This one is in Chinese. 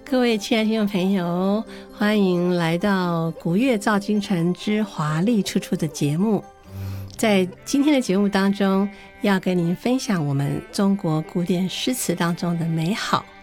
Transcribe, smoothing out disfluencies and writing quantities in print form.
各位亲爱的听众朋友，欢迎来到古乐造京城之华丽处处的节目。在今天的节目当中，要跟您分享我们中国古典诗词当中的美好